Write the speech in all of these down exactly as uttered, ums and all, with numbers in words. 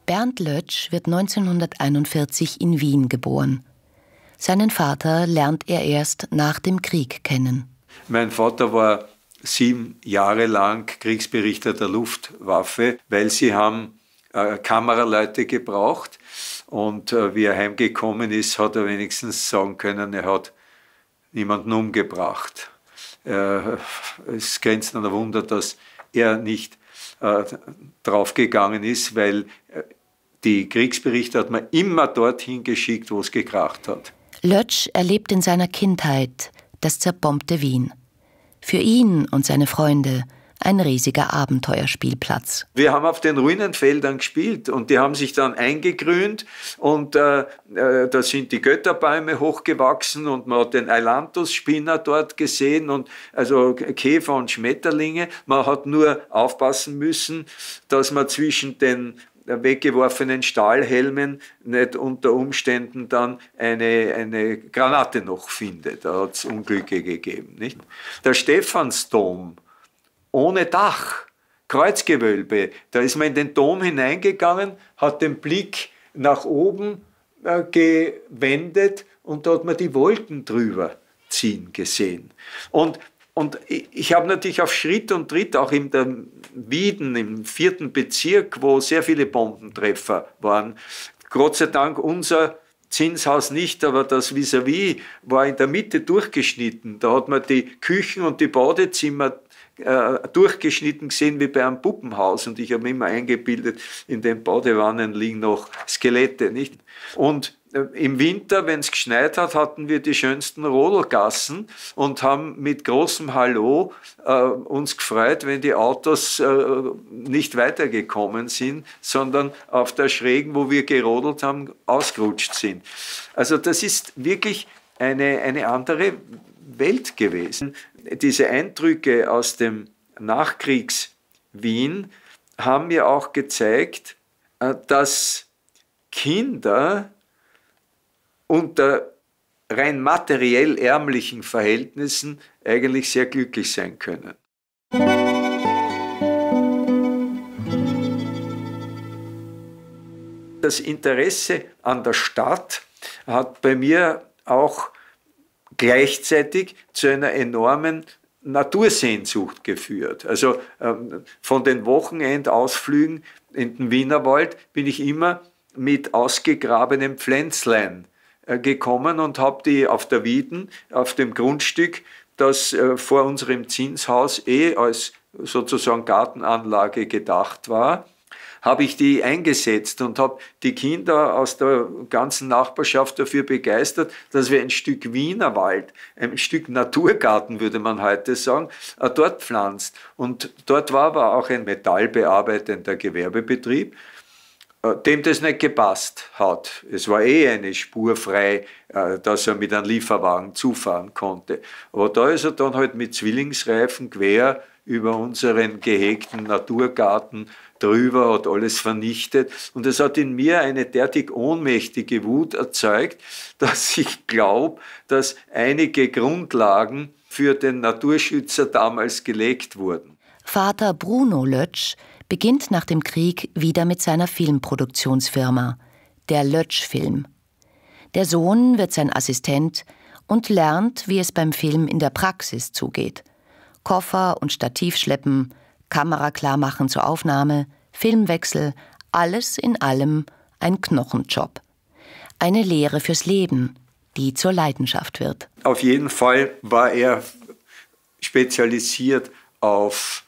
Bernd Lötsch wird neunzehnhunderteinundvierzig in Wien geboren. Seinen Vater lernt er erst nach dem Krieg kennen. Mein Vater war sieben Jahre lang Kriegsberichter der Luftwaffe, weil sie haben äh, Kameraleute gebraucht. Und äh, wie er heimgekommen ist, hat er wenigstens sagen können, er hat niemanden umgebracht. Äh, es grenzt an ein Wunder, dass er nicht äh, draufgegangen ist, weil äh, die Kriegsberichte hat man immer dorthin geschickt, wo es gekracht hat. Lötsch erlebt in seiner Kindheit das zerbombte Wien. Für ihn und seine Freunde ein riesiger Abenteuerspielplatz. Wir haben auf den Ruinenfeldern gespielt und die haben sich dann eingegrünt und äh, äh, da sind die Götterbäume hochgewachsen und man hat den Ailanthus-Spinner dort gesehen und also Käfer und Schmetterlinge. Man hat nur aufpassen müssen, dass man zwischen den weggeworfenen Stahlhelmen nicht unter Umständen dann eine, eine Granate noch findet. Da hat es Unglücke gegeben. Nicht? Der Stephansdom ohne Dach, Kreuzgewölbe, da ist man in den Dom hineingegangen, hat den Blick nach oben äh, gewendet und da hat man die Wolken drüber ziehen gesehen. Und Und ich habe natürlich auf Schritt und Tritt, auch in der Wieden, im vierten Bezirk, wo sehr viele Bombentreffer waren, Gott sei Dank unser Zinshaus nicht, aber das Vis-à-vis war in der Mitte durchgeschnitten. Da hat man die Küchen und die Badezimmer äh, durchgeschnitten gesehen wie bei einem Puppenhaus. Und ich habe mir immer eingebildet, in den Badewannen liegen noch Skelette, nicht? Und im Winter, wenn es geschneit hat, hatten wir die schönsten Rodelgassen und haben mit großem Hallo äh, uns gefreut, wenn die Autos äh, nicht weitergekommen sind, sondern auf der Schrägen, wo wir gerodelt haben, ausgerutscht sind. Also das ist wirklich eine, eine andere Welt gewesen. Diese Eindrücke aus dem Nachkriegs-Wien haben mir auch gezeigt, äh, dass Kinder unter rein materiell ärmlichen Verhältnissen eigentlich sehr glücklich sein können. Das Interesse an der Stadt hat bei mir auch gleichzeitig zu einer enormen Natursehnsucht geführt. Also ähm, von den Wochenendausflügen in den Wienerwald bin ich immer mit ausgegrabenen Pflänzlein gekommen und habe die auf der Wieden, auf dem Grundstück, das äh, vor unserem Zinshaus eh als sozusagen Gartenanlage gedacht war, habe ich die eingesetzt und habe die Kinder aus der ganzen Nachbarschaft dafür begeistert, dass wir ein Stück Wienerwald, ein Stück Naturgarten, würde man heute sagen, äh, dort pflanzt. Und dort war aber auch ein metallbearbeitender Gewerbebetrieb, dem das nicht gepasst hat. Es war eh eine Spur frei, dass er mit einem Lieferwagen zufahren konnte. Aber da ist er dann halt mit Zwillingsreifen quer über unseren gehegten Naturgarten drüber, hat alles vernichtet. Und es hat in mir eine derartig ohnmächtige Wut erzeugt, dass ich glaube, dass einige Grundlagen für den Naturschützer damals gelegt wurden. Vater Bruno Lötsch beginnt nach dem Krieg wieder mit seiner Filmproduktionsfirma, der Lötsch Film. Der Sohn wird sein Assistent und lernt, wie es beim Film in der Praxis zugeht. Koffer und Stativ schleppen, Kamera klarmachen zur Aufnahme, Filmwechsel, alles in allem ein Knochenjob. Eine Lehre fürs Leben, die zur Leidenschaft wird. Auf jeden Fall war er spezialisiert auf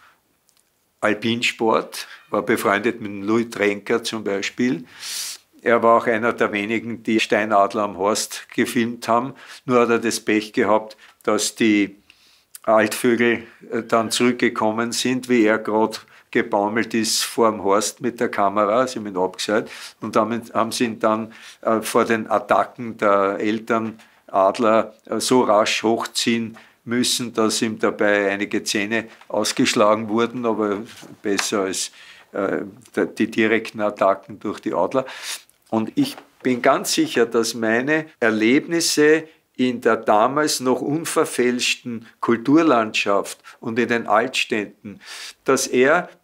Alpinsport, war befreundet mit Louis Trenker zum Beispiel. Er war auch einer der wenigen, die Steinadler am Horst gefilmt haben. Nur hat er das Pech gehabt, dass die Altvögel dann zurückgekommen sind, wie er gerade gebaumelt ist vor dem Horst mit der Kamera, sie haben ihn abgeseit und damit haben sie ihn dann äh, vor den Attacken der Elternadler äh, so rasch hochziehen müssen, dass ihm dabei einige Zähne ausgeschlagen wurden, aber besser als äh, die direkten Attacken durch die Adler. Und ich bin ganz sicher, dass meine Erlebnisse in der damals noch unverfälschten Kulturlandschaft und in den Altstädten, dass er